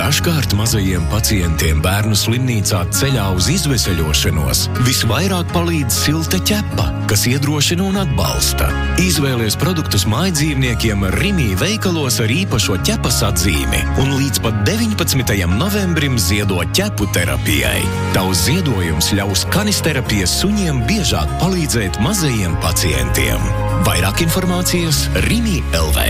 Dažkārt mazajiem pacientiem bērnu slimnīcā ceļā uz izveseļošanos visvairāk palīdz silta ķepa, kas iedrošina un atbalsta. Izvēlies produktus mājdzīvniekiem Rimī veikalos ar īpašo ķepas atzīmi un līdz pat 19. novembrim ziedo ķepu terapijai. Tavs ziedojums ļaus kanisterapijas suņiem biežāk palīdzēt mazajiem pacientiem. Vairāk informācijas Rimī LV.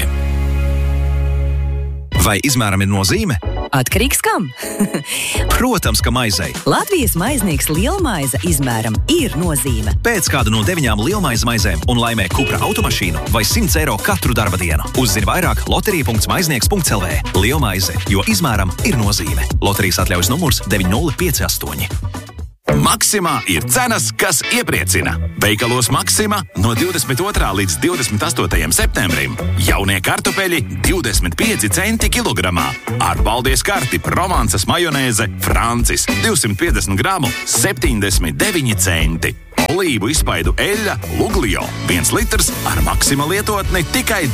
Vai izmēram ir nozīme? Atkarīgs kam? Protams, ka maizei. Latvijas maiznieks lielmaize izmēram ir nozīme. Pēc kādu no 9 lielmaize maizēm un laimē Cupra automašīnu vai 100 eiro katru darba dienu. Uzzini vairāk loterija.maiznieks.lv. Lielmaize, jo izmēram ir nozīme. Loterijas atļaujas numurs 9058. Maksimā ir cenas, kas iepriecina. Veikalos Maksima no 22. līdz 28. septembrim jaunie kartupeļi 25 centi kilogramā. Ar paldies karti Provansas majonēze Francis 250 gramu 79 centi. Olīvu izpaidu eļļa Luglio 1 litrs ar Maksima lietotni tikai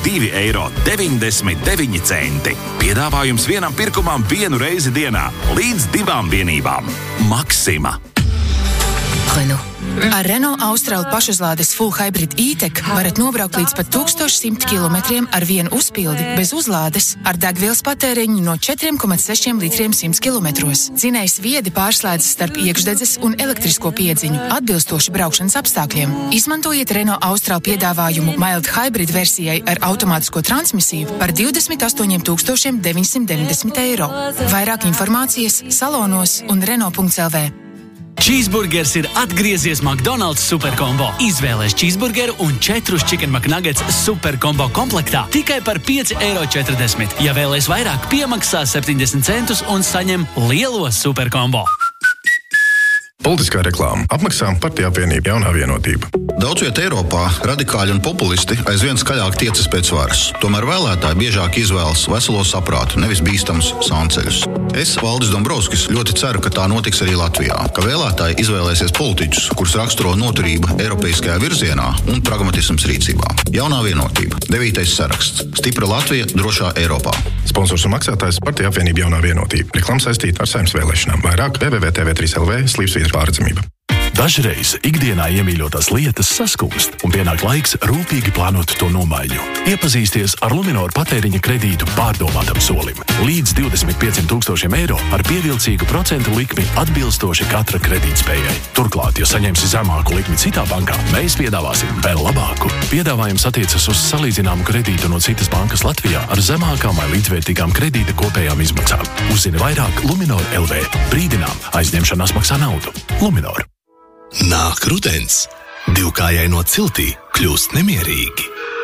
2,99 centi. Piedāvājums vienam pirkumam 1 reizi dienā līdz 2 vienībām. Maksima. Renault. Ar Renault Austral pašuzlādes Full Hybrid e-Tech varat nobraukt līdz pat 1100 km ar vienu uzpildi bez uzlādes ar degvielas patēriņu no 4,6 litriem 100 km. Dzinējs viedi pārslēdzas starp iekšdedzes un elektrisko piedziņu atbilstoši braukšanas apstākļiem. Izmantojiet Renault Austral piedāvājumu Mild Hybrid versijai ar automātisko transmisiju par 28 990 eiro. Vairāk informācijas salonos un Renault.lv. Cheeseburgers ir atgriezies McDonald's superkombo. Izvēlēs cheeseburgeru un 4 Chicken McNuggets superkombo komplektā tikai par 5,40 €. Ja vēlies vairāk, piemaksā 70 centus un saņem lielo superkombo. Politiskā reklāma apmaksā Partiju apvienība Jaunā vienotība. Daudz viet Eiropā radikāļi un populisti aizvien skaļāk tiecas pēc varas. Tomēr vēlētāji biežāk izvēlas veselo saprātu, nevis bīstamus sānceļus. Es, Valdis Dombrovskis, ļoti ceru, ka tā notiks arī Latvijā, ka vēlētāji izvēlēsies politiķus, kurus raksturo noturība eiropeiskajā virzienā un pragmatisms rīcībā. Jaunā vienotība. 9. saraksts. Stipra Latvija drošā Eiropā. Sponsors un maksātājs Partiju apvienība Jaunā vienotība. Reklama saistīta ar Saeimas vēlēšanām. Vairāk www.tv3lv/. Dažreiz ikdienā iemīļotās lietas saskumst, un pienāk laiks rūpīgi plānot to nomaiņu. Iepazīsties ar Luminoru patēriņa kredītu pārdomātam solim. Līdz 25 000 eiro ar pievilcīgu procentu likmi atbilstoši katra kredītspējai. Turklāt, ja saņemsi zemāku likmi citā bankā, mēs piedāvāsim vēl labāku. Piedāvājums attiecas uz salīdzināmu kredītu no citas bankas Latvijā ar zemākām vai līdzvērtīgām kredīta kopējām izmaksām. Uzzini vairāk Luminor LV. Brīdinām, aizņemšanās maksā naudu. Luminor. Nāk rudens, divkājai no ciltī kļūst nemierīgi.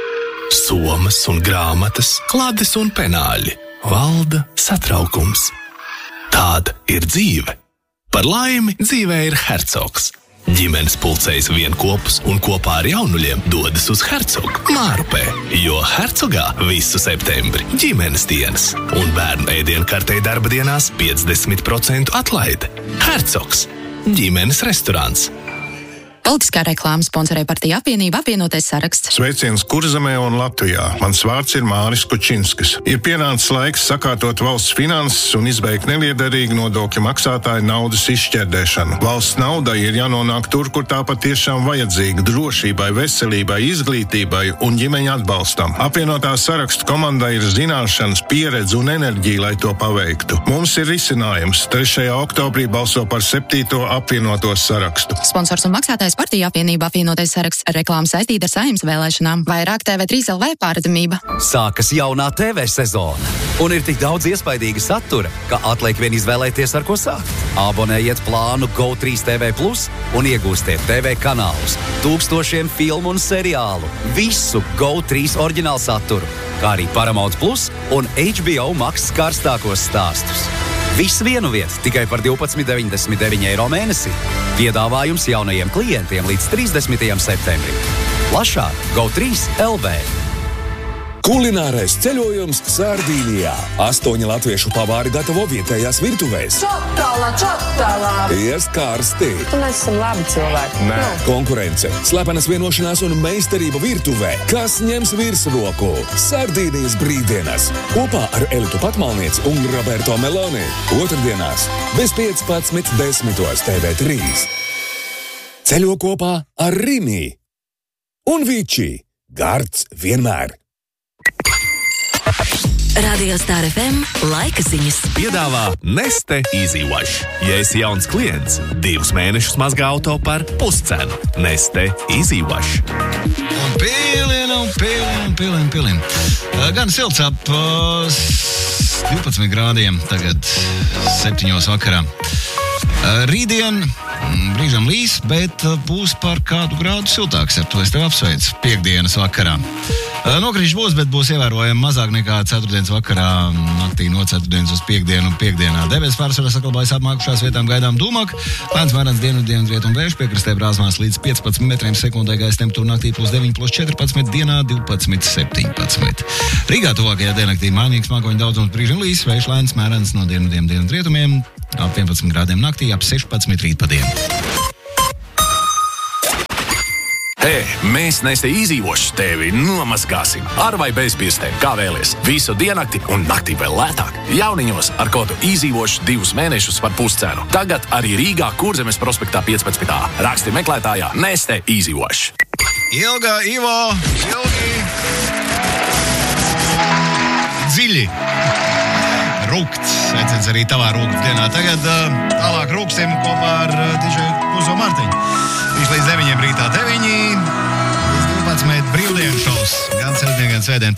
Somas un grāmatas, klādes un penāļi, valda satraukums. Tāda ir dzīve. Par laimi dzīvē ir Hercogs. Ģimenes pulcējas vienkopus un kopā ar jaunuļiem dodas uz Hercogu Mārupē, jo Hercogā visu septembri ģimenes dienas un bērnu ēdienkartei darba dienās 50% atlaide. Hercogs. Ģimenes restorāns. Politiskā reklāma sponsorē Partiju apvienība apvienotais saraksts. Sveiciens Kurzemē un Latvijā. Mans vārds ir Māris Kučinskis. Ir pienācis laiks sakārtot valsts finanses un izbeigt neliederīgu nodokļu maksātāju naudas izšķērdēšanu. Valsts naudai ir jānonāk tur, kur tā patiešām vajadzīga - drošībai, veselībai, izglītībai un ģimeņa atbalstam. Apvienotā sarakstu komandai ir zināšanas, pieredze un enerģija, lai to paveiktu. Mums ir risinājums. 3. oktobrī balso par 7. apvienoto sarakstu. Sponsors un maksātājs Partiju apvienība apvienotais saraksts ar reklāmu saistīta ar Saeimas vēlēšanām. Vairāk TV3LV pārredzamība. Sākas jaunā TV sezona. Un ir tik daudz iespaidīga satura, ka atliek vien izvēlēties, ar ko sākt. Abonējiet plānu GO3 TV Plus un iegūstiet TV kanālus, tūkstošiem filmu un seriālu, visu GO3 oriģinālu saturu, kā arī Paramount Plus un HBO Max karstākos stāstus. Viss vienu vietu tikai par 12,99 eiro mēnesī. Piedāvājums jaunajiem klientiem līdz 30. septembrim. Plašāk GO3 LV. Kulinārais ceļojums Sardīnijā. 8 latviešu pavāri gatavo vietējās virtuvēs. Čotala! Iest karsti! Mēs esam labi cilvēki. Nē. Konkurence, slepenas vienošanās un meistarība virtuvē. Kas ņems virsroku? Sardīnijas brīvdienas. Kopā ar Elitu Patmalnieci un Roberto Meloni. Otrdienās bez 15.10. TV3. Ceļo kopā ar Rimi. Un Vičī. Gards vienmēr. Radio Star FM laika ziņas. Piedāvā Neste Easy Wash. Ja esi jauns klients, 2 mēnešus mazgā auto par puscenu. Neste Easy Wash. Pilin. Gan silts ap 12 grādiem, tagad 7 vakarā. Rītdien brīžam līs, bet būs par kādu grādu siltāks. Ar to es tev apsveicu piekdienas vakarā. Nokrišņi būs, bet būs ievērojami mazāk nekā ceturtdienas vakarā, naktī no ceturtdienas uz piekdienu un piekdienā. Debesis pārsvarā saglabājas apmākušās vietām gaidām dūmāk. Lēns mērens dienvidu rietumu vējš, piekrastē brāzmās līdz 15 metriem sekundē, gaisa temperatūra naktī +9, +14, dienā 12, 17. Rīgā tuvākajā diennaktī mainīgs mākoņu daudzums, brīžam līs, vējš lēns mērens no dienvidu rietumiem, ap 11 grādiem naktī, ap 16 rītpadienu. Mēs Neste Easy Wash tevi nomazgāsim. Ar vai bez pirstēm, kā vēlies. Visu diennakti un naktī vēl lētāk. Jauniņos ar kodu Easy Wash 2 mēnešus par puscenu. Tagad arī Rīgā Kurzemes prospektā 15. Raksti meklētājā Neste Easy Wash. Ilga, Ivo, ilgi, dziļi. Rūkts. Sveiciens arī tavā rūkts dienā. Tagad tālāk rūksim kopā ar DJ Kuzo Martiņu. Viņš līdz 9 rītā 9, līdz 12 brīvdienu šovs. Gan ceturtdien, gan svētdien.